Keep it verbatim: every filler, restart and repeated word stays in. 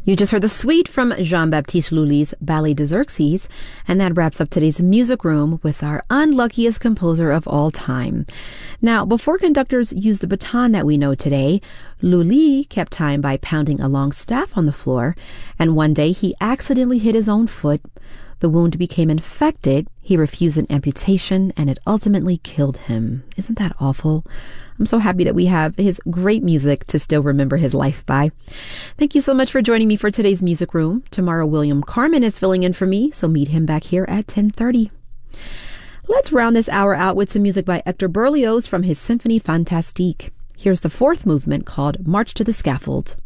You just heard the suite from Jean-Baptiste Lully's Ballet de Xerxes, and that wraps up today's Music Room with our unluckiest composer of all time. Now, before conductors used the baton that we know today, Lully kept time by pounding a long staff on the floor, and one day he accidentally hit his own foot. The wound became infected, he refused an amputation, and it ultimately killed him. Isn't that awful? I'm so happy that we have his great music to still remember his life by. Thank you so much for joining me for today's Music Room. Tomorrow, William Carmen is filling in for me, so meet him back here at ten thirty. Let's round this hour out with some music by Hector Berlioz from his Symphonie Fantastique. Here's the fourth movement called March to the Scaffold.